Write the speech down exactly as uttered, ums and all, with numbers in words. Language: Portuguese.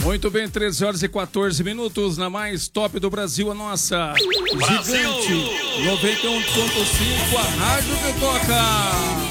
Muito bem, treze horas e quatorze minutos na mais top do Brasil, a nossa Brasil. Gigante noventa e um ponto cinco, a rádio que toca.